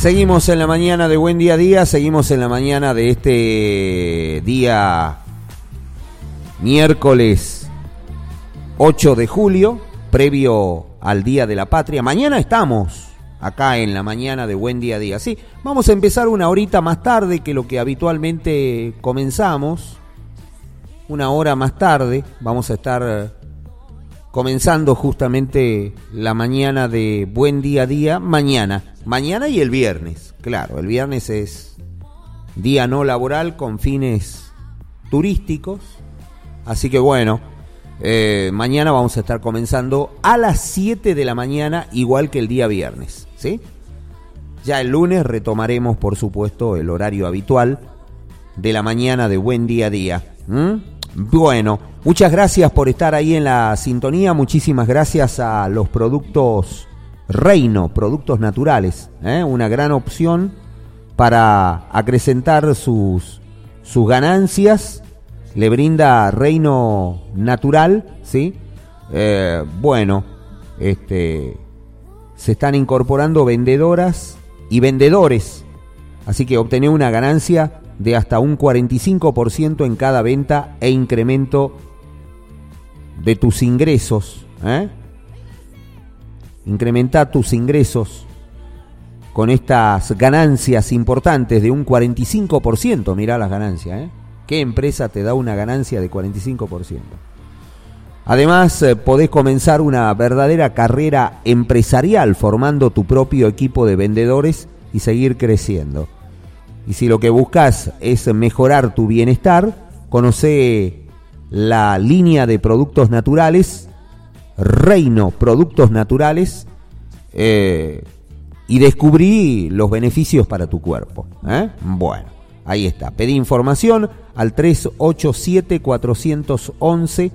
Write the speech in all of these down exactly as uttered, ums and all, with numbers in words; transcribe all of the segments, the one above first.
Seguimos en la mañana de Buen Día a Día, seguimos en la mañana de este día miércoles ocho de julio, previo al Día de la Patria. Mañana estamos acá en la mañana de Buen Día a Día. Sí, vamos a empezar una horita más tarde que lo que habitualmente comenzamos. Una hora más tarde vamos a estar comenzando justamente la mañana de Buen Día a Día. Mañana, mañana y el viernes. Claro, el viernes es día no laboral con fines turísticos. Así que bueno, eh, mañana vamos a estar comenzando a las siete de la mañana, igual que el día viernes, ¿sí? Ya el lunes retomaremos, por supuesto, el horario habitual de la mañana de Buen Día a Día. ¿Mm? Bueno, muchas gracias por estar ahí en la sintonía. Muchísimas gracias a los productos Reino, productos naturales, ¿eh? Una gran opción para acrecentar sus, sus ganancias. Le brinda Reino Natural, ¿sí? Eh, bueno, este, se están incorporando vendedoras y vendedores, así que obtener una ganancia de hasta un cuarenta y cinco por ciento en cada venta e incremento de tus ingresos, ¿eh? Incrementa tus ingresos con estas ganancias importantes de un cuarenta y cinco por ciento. Mirá las ganancias, ¿eh? ¿Qué empresa te da una ganancia de cuarenta y cinco por ciento? Además, eh, podés comenzar una verdadera carrera empresarial formando tu propio equipo de vendedores y seguir creciendo. Y si lo que buscas es mejorar tu bienestar, conocé la línea de productos naturales, Reino Productos Naturales, eh, y descubrí los beneficios para tu cuerpo, ¿eh? Bueno, ahí está. Pedí información al tres ocho siete, cuatro once,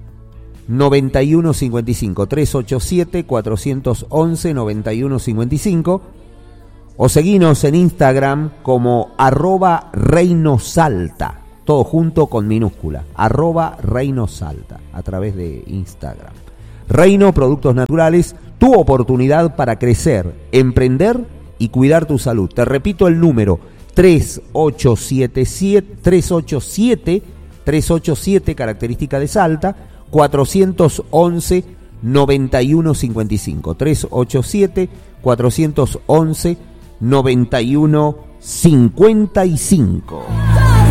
nueve uno cinco cinco, tres ocho siete, cuatro once, nueve uno cinco cinco, o seguinos en Instagram como arroba reinosalta, todo junto con minúscula, arroba reinosalta, a través de Instagram. Reino Productos Naturales, tu oportunidad para crecer, emprender y cuidar tu salud. Te repito el número, tres ocho siete, tres ocho siete, tres ocho siete, característica de Salta, cuatro once, nueve uno cinco cinco, tres ocho siete, cuatro once, nueve uno cinco cinco.